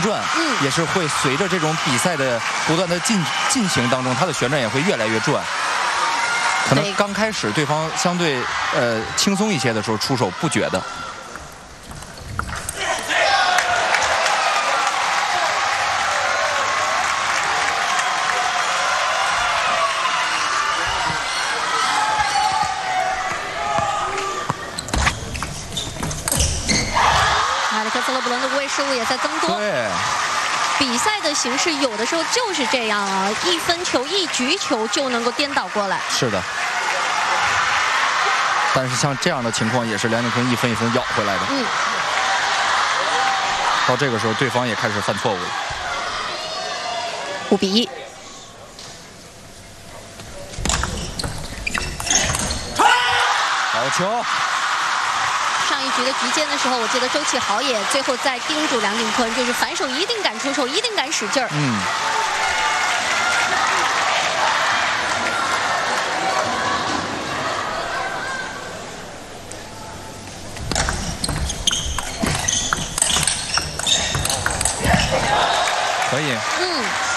转，也是会随着这种比赛的不断的进行当中，它的旋转也会越来越转。可能刚开始对方相对轻松一些的时候出手不觉得。 克勒布伦的无谓失误也在增多。 对， 比赛的形式有的时候就是这样啊，一分球、一局球就能够颠倒过来。 是的。但是像这样的情况也是梁景坤一分一分咬回来的。到这个时候，对方也开始犯错误了。 5比1。 好球！ 上一局的局间的时候，我记得周启豪也最后在叮嘱梁景坤，就是反手一定敢出手，一定敢使劲儿。 可以。